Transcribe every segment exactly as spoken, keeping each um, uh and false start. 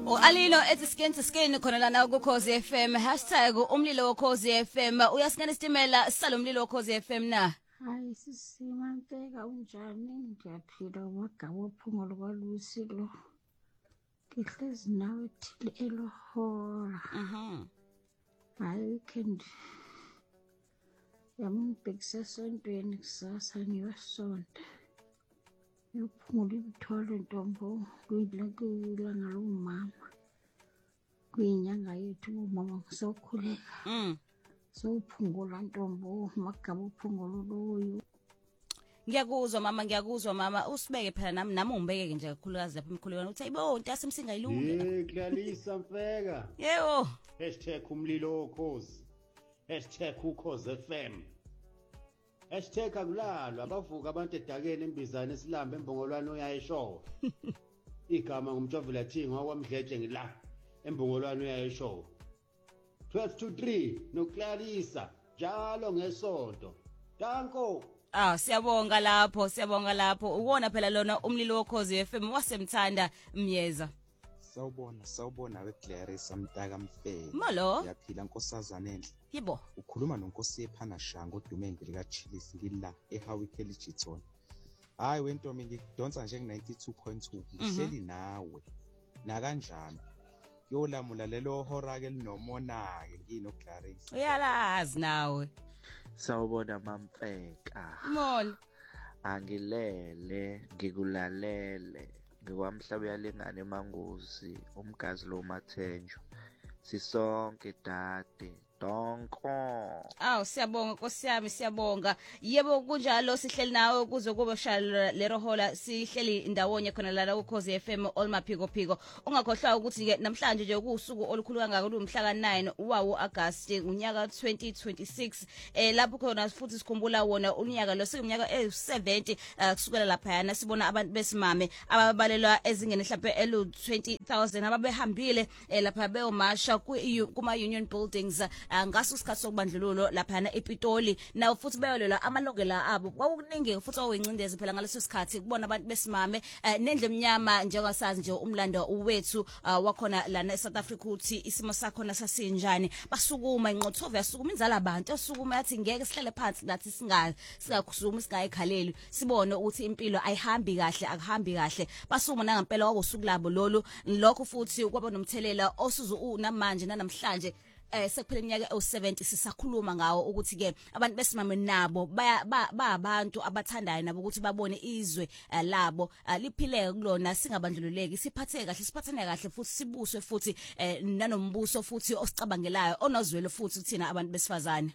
Alilo ethi skin to skin khona lana ku Khosi F M hashtag umlilo wo Khosi F M uyasingena isitimela salomlilo wo Khosi F M na hayi sisimanteka unjani ngiyaphila umagaba ophungolo kwalusi lo ngihlezi nawe thile elohora mhm hayi weekend yamubhekisa esontweni kusasa ngiyosonta yophungula ibithole ntombo kuyilanga lomama kuyinyanga yethu umama ngisokhuleka mm sophungula ntombo magaba ophungolo loyo ngiyakuzwa mama ngiyakuzwa mama usibeke phela nami nami ungibeke nje kakhulukazi lapha emkhulekweni uthi ayibo ntasi msingayilungi eh Clarissa Mfeka yebo hashtag umlilo wokhozi hashtag ukhozi F M hashtag akulalwa abavuka abantu edakeni embizana esilambe embongolwane uyayisho igama ngumjovela thinga wakwamdletshe ngila embongolwane uyayisho twelve to three no Clarissa njalo ngesonto danko. Ah siyabonga lapho siyabonga lapho uwona phela lona umlilo wokhozi F M wasemthanda Myeza Sawubona sawubona we Clarissa Mtaka Mfeka Malo yaphila nkosazana enhle yibo ukhuluma noNkosi ephana Shango uDumenge lika Chilisi ngila eHawick eLigiton hayi wentombi ngikudonsa nje ninety-two point two ngihleli nawe na kanjani yolamula lelo hora ke linomona ke ngino Clarissa uyalazi nawe Sawubona Mamfeka Mol angilele ngikulalele ngikwamhlaba yalengane emangozi umgazi lo Mathenjwa sisonke dade donko aw siyabonga Nkosi yami siyabonga yebo kunjalo sihleli nawe kuze kube shala lerohola sihleli ndawonye khona la ku Khosi F M olmaphiko phiko ungakhohlwa ukuthi ke namhlanje nje kusuku olukhulu kangaka lumhla ka nine wawo August unyaka twenty twenty-six eh lapho khona futhi sikhumbula wona unyaka lo sekunyaka e seventy kusukela lapha yana sibona abantu besimame ababalelwa ezingene mhlawumbe elu twenty thousand ababehambile lapha beyomasha kuma union buildings ngaso isikhathi sokubandlululo lapha na ePitoli nawo futhi bayolela amalungelo abo kwakuningi futhi owencindezi phela ngaleso sikhathi kubona abantu besimame nendle emnyama njengosazi nje umlando wethu wakhona lana eSouth Africa uthi isimo sakho nasasinjani basukuma inqothove yasukuma inzala abantu asukuma yathi ngeke sihlele phansi nathi singazi singakhuzuma singayikhaleli sibone ukuthi impilo ayihambi kahle akuhambi kahle basukuma nangempela wakusuku labo lolu lokho futhi kwaba nomthelela osuzu unamanje namhlanje eh sekuphela iminyaka e seventy sisakhuluma ngawo ukuthi ke abantu besimame nabo ba abantu abathandayo nabo ukuthi babone izwe labo liphileke kulona singabandlululeki siphatheke kahle siphathane kahle futhi sibuswe futhi nanombuso futhi osicabangelayo onozwelo futhi kuthina abantu besifazane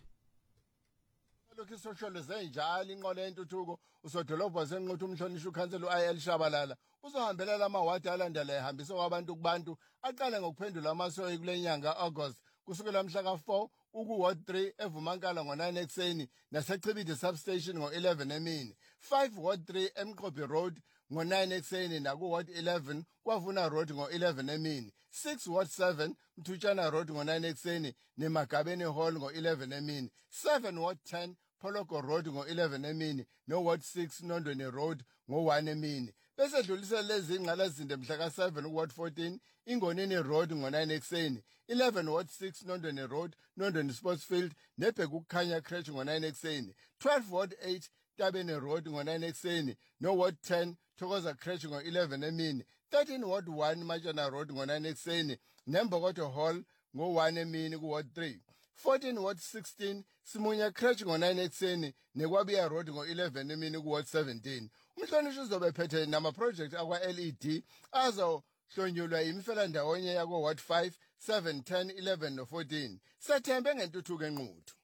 lokho isocialize njalo inqola yentuthuko usodolobha senquthu umhlonishwa ukhansela uI L Shabalala uzohambela lamawadi alandela ehambisa kwabantu kubantu aqala ngokuphendula amasoyi kulenyanga August kusukela mhla ka four uku Ward three eVumankala ngo nine ekseni naseChibide substation ngo eleven emini five Ward three eMqobi Road ngo nine ekseni naku Ward eleven kwaVuna Road ngo eleven emini six Ward seven Mthutshana Road ngo nine ekseni neMagabeni Hall ngo eleven emini seven Ward ten Poloko Road ngo eleven emini no Ward six Nondweni Road ngo one emini bese dlulisa lezi ingqalazinde mhla ka seven ku Ward fourteen Ingonini Road ngo nine ekseni eleven Ward six Nondweni Road Nondweni Sports Field nebheka ukukhanya Crèche ngo nine ekseni twelve Ward eight Tabeni Road ngo nine ekseni no Ward ten Thokoza Crèche ngo eleven emini thirteen Ward one Machana Road ngo nine ekseni neMbokodo Hall ngo one emini ku Ward three fourteen Ward sixteen Simunya Crèche ngo nine ekseni neKwabiya Road ngo eleven emini ku Ward seventeen umhlonishwa uzobe phethe nama project akwa L E D azo hlonyulwa imifela ndawonye yako Ward five seven ten eleven no fourteen sethembe ngentuthuko enquthu